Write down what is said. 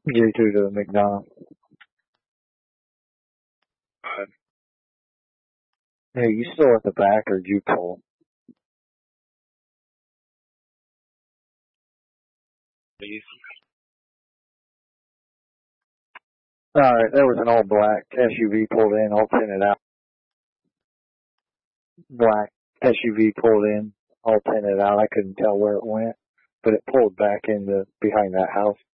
You two to the McDonald's. Hey, you still at the back or did you pull? Alright, there was an old black SUV pulled in, all tinted out. Black SUV pulled in, all tinted out. I couldn't tell where it went, but it pulled back into behind that house.